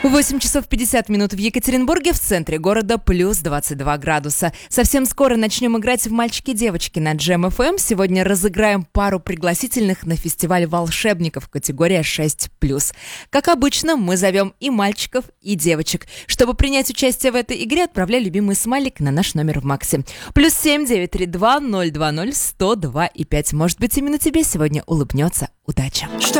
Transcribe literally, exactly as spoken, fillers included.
восемь часов пятьдесят минут в Екатеринбурге, в центре города плюс двадцать два градуса. Совсем скоро начнем играть в «Мальчики-девочки» на Джем эф эм. Сегодня разыграем пару пригласительных на фестиваль волшебников категория шесть плюс. Как обычно, мы зовем и мальчиков, и девочек. Чтобы принять участие в этой игре, отправляй любимый смайлик на наш номер в Максе. Плюс семь девять три два ноль два ноль сто два и пять. Может быть, именно тебе сегодня улыбнется удача. Что